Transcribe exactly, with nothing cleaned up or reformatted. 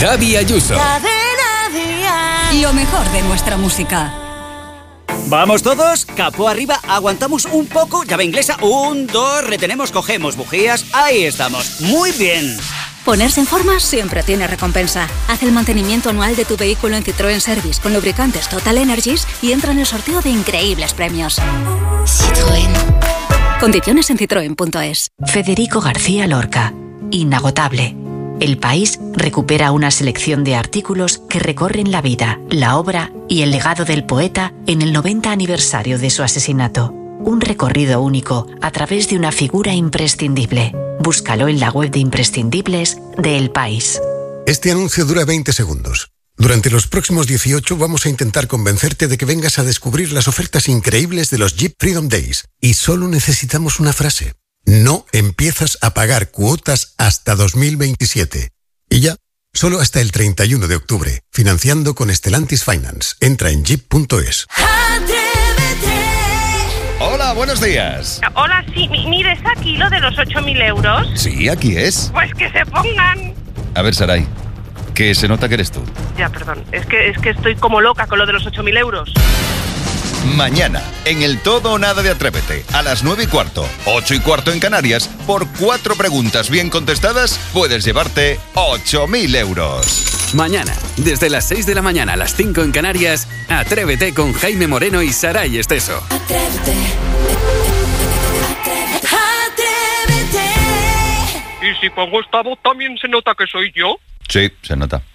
Javi Ayuso. Lo mejor de nuestra música. Vamos todos, capó arriba, aguantamos un poco, llave inglesa, un, dos, retenemos, cogemos bujías, ahí estamos, muy bien. Ponerse en forma siempre tiene recompensa. Haz el mantenimiento anual de tu vehículo en Citroën Service con lubricantes Total Energies y entra en el sorteo de increíbles premios. Citroën. Condiciones en citroen punto es. Federico García Lorca. Inagotable. El País recupera una selección de artículos que recorren la vida, la obra y el legado del poeta en el noventa aniversario de su asesinato. Un recorrido único a través de una figura imprescindible. Búscalo en la web de imprescindibles de El País. Este anuncio dura veinte segundos. Durante los próximos dieciocho vamos a intentar convencerte de que vengas a descubrir las ofertas increíbles de los Jeep Freedom Days. Y solo necesitamos una frase. No empiezas a pagar cuotas hasta dos mil veintisiete. Y ya, solo hasta el treinta y uno de octubre. Financiando con Stellantis Finance. Entra en jeep punto es. Hola, buenos días. Hola, sí, mire, ¿está aquí lo de los ocho mil euros? Sí, aquí es. Pues que se pongan. A ver, Saray, que se nota que eres tú. Ya, perdón, es que, es que estoy como loca con lo de los ocho mil euros. Mañana, en el Todo o Nada de Atrévete, a las nueve y cuarto, ocho y cuarto en Canarias, por cuatro preguntas bien contestadas, puedes llevarte ocho mil euros. Mañana, desde las seis de la mañana a las cinco en Canarias, Atrévete con Jaime Moreno y Saray Esteso. Atrévete. Atrévete. ¿Y si pongo esta voz también se nota que soy yo? Sí, se nota.